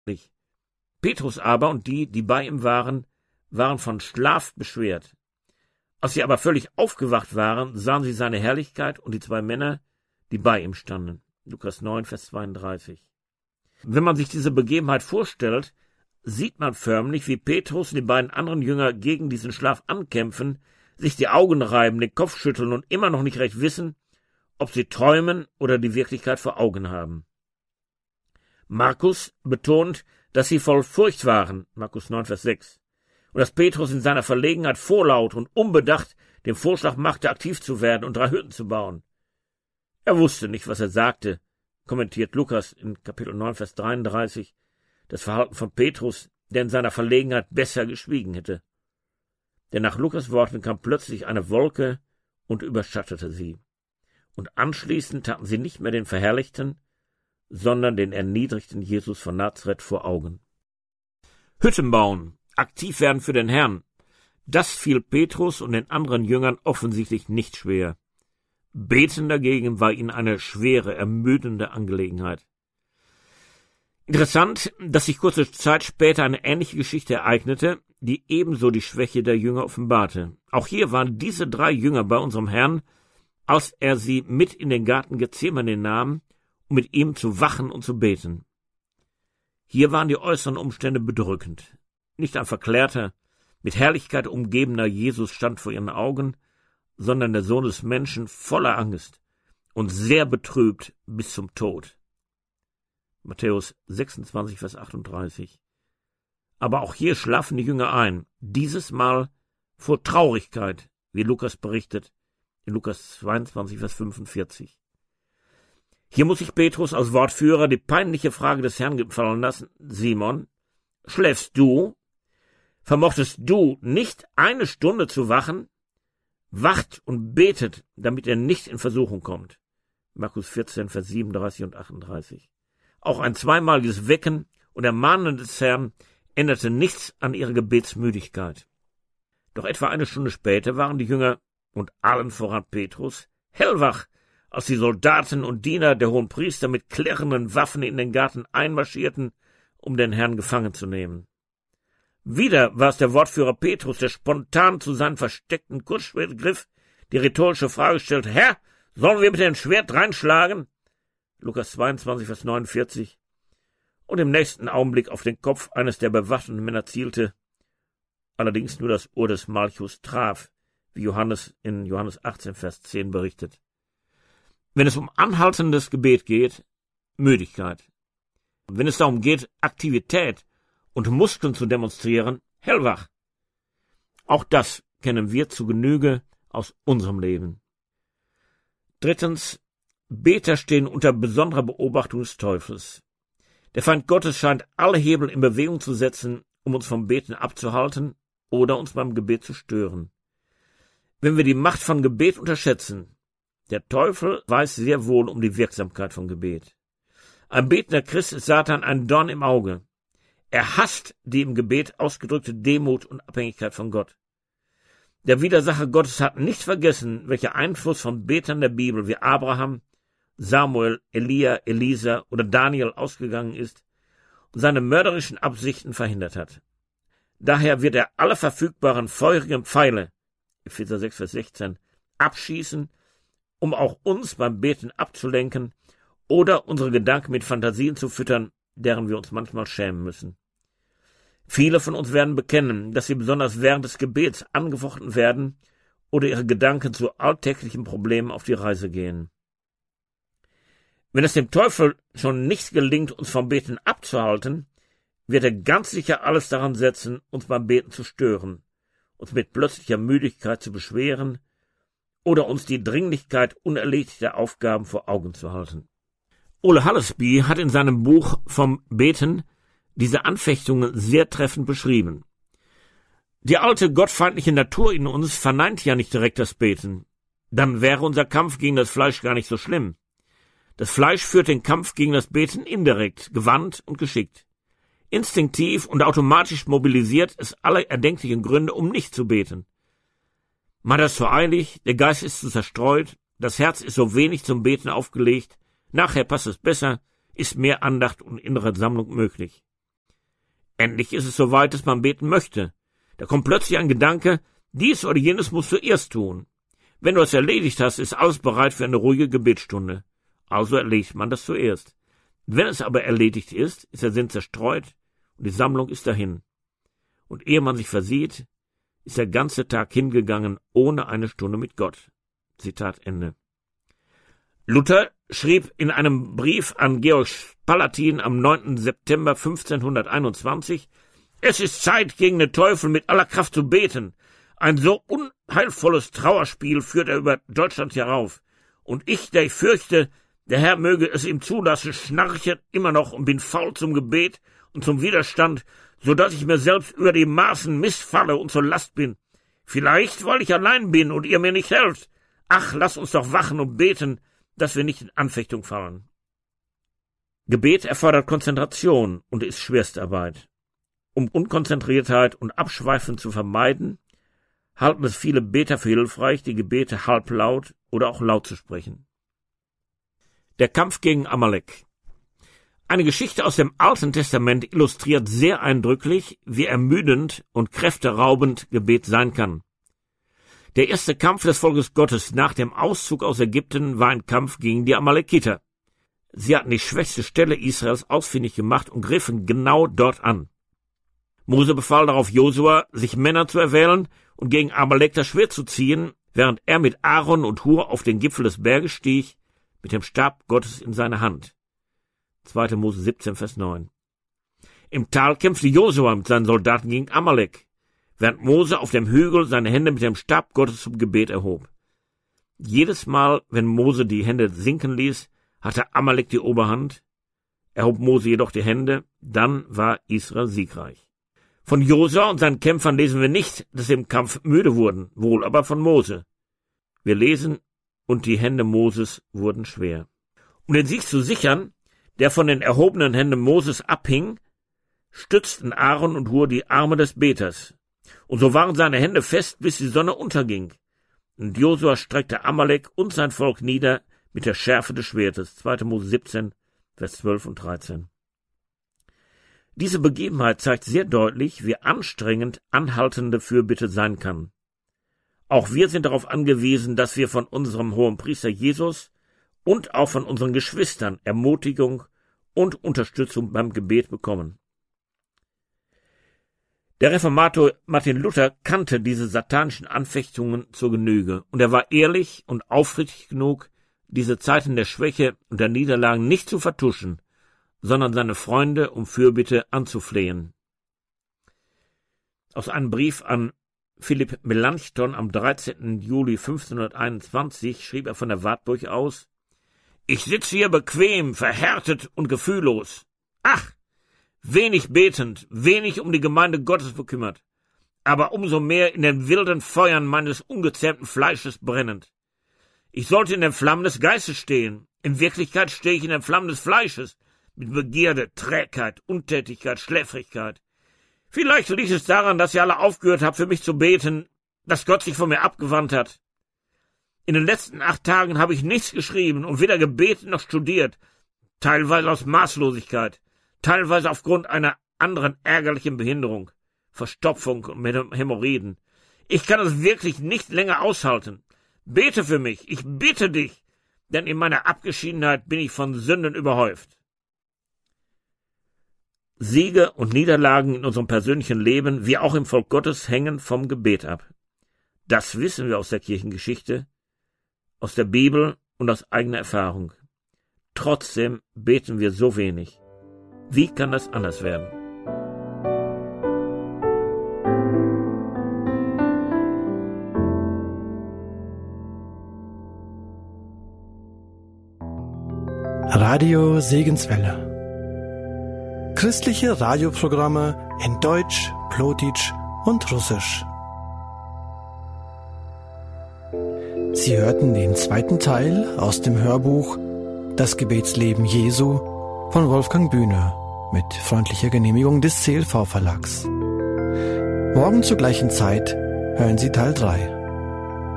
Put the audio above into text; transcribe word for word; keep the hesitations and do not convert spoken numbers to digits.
ängstlich. Petrus aber und die, die bei ihm waren, waren von Schlaf beschwert. Als sie aber völlig aufgewacht waren, sahen sie seine Herrlichkeit und die zwei Männer, die bei ihm standen. Lukas neun, Vers zweiunddreißig. Wenn man sich diese Begebenheit vorstellt, sieht man förmlich, wie Petrus und die beiden anderen Jünger gegen diesen Schlaf ankämpfen, sich die Augen reiben, den Kopf schütteln und immer noch nicht recht wissen, ob sie träumen oder die Wirklichkeit vor Augen haben. Markus betont, dass sie voll Furcht waren, Markus neun, Vers sechs, und dass Petrus in seiner Verlegenheit vorlaut und unbedacht den Vorschlag machte, aktiv zu werden und drei Hütten zu bauen. Er wusste nicht, was er sagte, kommentiert Lukas in Kapitel neun, Vers dreiunddreißig, das Verhalten von Petrus, der in seiner Verlegenheit besser geschwiegen hätte. Denn nach Lukas Worten kam plötzlich eine Wolke und überschattete sie. Und anschließend hatten sie nicht mehr den verherrlichten, sondern den erniedrigten Jesus von Nazareth vor Augen. Hütten bauen, aktiv werden für den Herrn, das fiel Petrus und den anderen Jüngern offensichtlich nicht schwer. Beten dagegen war ihnen eine schwere, ermüdende Angelegenheit. Interessant, dass sich kurze Zeit später eine ähnliche Geschichte ereignete, die ebenso die Schwäche der Jünger offenbarte. Auch hier waren diese drei Jünger bei unserem Herrn, als er sie mit in den Garten Gethsemane nahm, um mit ihm zu wachen und zu beten. Hier waren die äußeren Umstände bedrückend. Nicht ein verklärter, mit Herrlichkeit umgebener Jesus stand vor ihren Augen, sondern der Sohn des Menschen voller Angst und sehr betrübt bis zum Tod. Matthäus sechsundzwanzig, Vers achtunddreißig. Aber auch hier schlafen die Jünger ein, dieses Mal vor Traurigkeit, wie Lukas berichtet, in Lukas zweiundzwanzig, Vers fünfundvierzig. Hier muss sich Petrus als Wortführer die peinliche Frage des Herrn gefallen lassen: Simon, schläfst du? Vermochtest du nicht eine Stunde zu wachen? Wacht und betet, damit er nicht in Versuchung kommt. Markus vierzehn, Vers siebenunddreißig und achtunddreißig. Auch ein zweimaliges Wecken und Ermahnen des Herrn änderte nichts an ihrer Gebetsmüdigkeit. Doch etwa eine Stunde später waren die Jünger und allen voran Petrus hellwach, als die Soldaten und Diener der Hohenpriester mit klirrenden Waffen in den Garten einmarschierten, um den Herrn gefangen zu nehmen. Wieder war es der Wortführer Petrus, der spontan zu seinem versteckten Kurzschwert griff, die rhetorische Frage stellte: Herr, sollen wir mit dem Schwert reinschlagen? Lukas zweiundzwanzig, Vers neunundvierzig. Und im nächsten Augenblick auf den Kopf eines der bewaffneten Männer zielte, allerdings nur das Ohr des Malchus traf, wie Johannes in Johannes achtzehn, Vers zehn berichtet. Wenn es um anhaltendes Gebet geht, Müdigkeit. Wenn es darum geht, Aktivität und Muskeln zu demonstrieren, hellwach. Auch das kennen wir zu Genüge aus unserem Leben. Drittens, Beter stehen unter besonderer Beobachtung des Teufels. Der Feind Gottes scheint alle Hebel in Bewegung zu setzen, um uns vom Beten abzuhalten oder uns beim Gebet zu stören. Wenn wir die Macht von Gebet unterschätzen, der Teufel weiß sehr wohl um die Wirksamkeit von Gebet. Ein betender Christ ist Satan ein Dorn im Auge. Er hasst die im Gebet ausgedrückte Demut und Abhängigkeit von Gott. Der Widersacher Gottes hat nicht vergessen, welcher Einfluss von Betern der Bibel wie Abraham, Samuel, Elia, Elisa oder Daniel ausgegangen ist und seine mörderischen Absichten verhindert hat. Daher wird er alle verfügbaren feurigen Pfeile, Epheser sechs, Vers sechzehn, abschießen, um auch uns beim Beten abzulenken oder unsere Gedanken mit Fantasien zu füttern, deren wir uns manchmal schämen müssen. Viele von uns werden bekennen, dass sie besonders während des Gebets angefochten werden oder ihre Gedanken zu alltäglichen Problemen auf die Reise gehen. Wenn es dem Teufel schon nicht gelingt, uns vom Beten abzuhalten, wird er ganz sicher alles daran setzen, uns beim Beten zu stören, uns mit plötzlicher Müdigkeit zu beschweren oder uns die Dringlichkeit unerledigter Aufgaben vor Augen zu halten. Ole Hallesby hat in seinem Buch vom Beten diese Anfechtungen sehr treffend beschrieben. Die alte gottfeindliche Natur in uns verneint ja nicht direkt das Beten. Dann wäre unser Kampf gegen das Fleisch gar nicht so schlimm. Das Fleisch führt den Kampf gegen das Beten indirekt, gewandt und geschickt. Instinktiv und automatisch mobilisiert es alle erdenklichen Gründe, um nicht zu beten. Man hat es zu eilig, der Geist ist zu zerstreut, das Herz ist so wenig zum Beten aufgelegt, nachher passt es besser, ist mehr Andacht und innere Sammlung möglich. Endlich ist es soweit, dass man beten möchte. Da kommt plötzlich ein Gedanke, dies oder jenes musst du erst tun. Wenn du es erledigt hast, ist alles bereit für eine ruhige Gebetsstunde. Also erledigt man das zuerst. Wenn es aber erledigt ist, ist der Sinn zerstreut und die Sammlung ist dahin. Und ehe man sich versieht, ist der ganze Tag hingegangen ohne eine Stunde mit Gott. Zitat Ende. Luther schrieb in einem Brief an Georg Spalatin am neunten September fünfzehnhunderteinundzwanzig, »Es ist Zeit, gegen den Teufel mit aller Kraft zu beten. Ein so unheilvolles Trauerspiel führt er über Deutschland herauf. Und ich, der ich fürchte, der Herr möge es ihm zulassen, schnarche immer noch und bin faul zum Gebet und zum Widerstand, so dass ich mir selbst über die Maßen missfalle und zur Last bin. Vielleicht, weil ich allein bin und ihr mir nicht helft. Ach, lasst uns doch wachen und beten, dass wir nicht in Anfechtung fallen.« Gebet erfordert Konzentration und ist Schwerstarbeit. Um Unkonzentriertheit und Abschweifen zu vermeiden, halten es viele Beter für hilfreich, die Gebete halblaut oder auch laut zu sprechen. Der Kampf gegen Amalek. Eine Geschichte aus dem Alten Testament illustriert sehr eindrücklich, wie ermüdend und kräfteraubend Gebet sein kann. Der erste Kampf des Volkes Gottes nach dem Auszug aus Ägypten war ein Kampf gegen die Amalekiter. Sie hatten die schwächste Stelle Israels ausfindig gemacht und griffen genau dort an. Mose befahl darauf Josua, sich Männer zu erwählen und gegen Amalek das Schwert zu ziehen, während er mit Aaron und Hur auf den Gipfel des Berges stieg, mit dem Stab Gottes in seiner Hand. zweiter Mose siebzehn, Vers neun. Im Tal kämpfte Josua mit seinen Soldaten gegen Amalek, während Mose auf dem Hügel seine Hände mit dem Stab Gottes zum Gebet erhob. Jedes Mal, wenn Mose die Hände sinken ließ, hatte Amalek die Oberhand, erhob Mose jedoch die Hände, dann war Israel siegreich. Von Josua und seinen Kämpfern lesen wir nicht, dass sie im Kampf müde wurden, wohl aber von Mose. Wir lesen, und die Hände Moses wurden schwer. Um den Sieg zu sichern, der von den erhobenen Händen Moses abhing, stützten Aaron und Hur die Arme des Beters. Und so waren seine Hände fest, bis die Sonne unterging. Und Josua streckte Amalek und sein Volk nieder mit der Schärfe des Schwertes. zweiter Mose siebzehn, Vers zwölf und dreizehn. Diese Begebenheit zeigt sehr deutlich, wie anstrengend anhaltende Fürbitte sein kann. Auch wir sind darauf angewiesen, dass wir von unserem Hohenpriester Jesus und auch von unseren Geschwistern Ermutigung und Unterstützung beim Gebet bekommen. Der Reformator Martin Luther kannte diese satanischen Anfechtungen zur Genüge, und er war ehrlich und aufrichtig genug, diese Zeiten der Schwäche und der Niederlagen nicht zu vertuschen, sondern seine Freunde um Fürbitte anzuflehen. Aus einem Brief an Philipp Melanchthon am dreizehnten Juli fünfzehnhunderteinundzwanzig schrieb er von der Wartburg aus: »Ich sitze hier bequem, verhärtet und gefühllos. Ach, wenig betend, wenig um die Gemeinde Gottes bekümmert, aber umso mehr in den wilden Feuern meines ungezähmten Fleisches brennend. Ich sollte in den Flammen des Geistes stehen, in Wirklichkeit stehe ich in den Flammen des Fleisches, mit Begierde, Trägheit, Untätigkeit, Schläfrigkeit. Vielleicht liegt es daran, dass ihr alle aufgehört habt, für mich zu beten, dass Gott sich von mir abgewandt hat. In den letzten acht Tagen habe ich nichts geschrieben und weder gebetet noch studiert, teilweise aus Maßlosigkeit, teilweise aufgrund einer anderen ärgerlichen Behinderung, Verstopfung und Hämorrhoiden. Ich kann es wirklich nicht länger aushalten. Bete für mich, ich bitte dich, denn in meiner Abgeschiedenheit bin ich von Sünden überhäuft.« Siege und Niederlagen in unserem persönlichen Leben, wie auch im Volk Gottes, hängen vom Gebet ab. Das wissen wir aus der Kirchengeschichte, aus der Bibel und aus eigener Erfahrung. Trotzdem beten wir so wenig. Wie kann das anders werden? Radio Segenswelle. Christliche Radioprogramme in Deutsch, Plotitsch und Russisch. Sie hörten den zweiten Teil aus dem Hörbuch Das Gebetsleben Jesu von Wolfgang Bühne mit freundlicher Genehmigung des C L V Verlags. Morgen zur gleichen Zeit hören Sie Teil drei.